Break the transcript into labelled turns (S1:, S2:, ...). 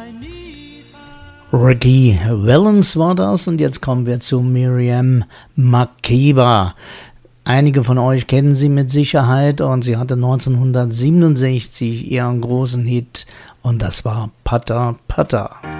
S1: Ricky Valens war das und jetzt kommen wir zu Miriam Makeba. Einige von euch kennen sie mit Sicherheit und sie hatte 1967 ihren großen Hit und das war Pata Pata.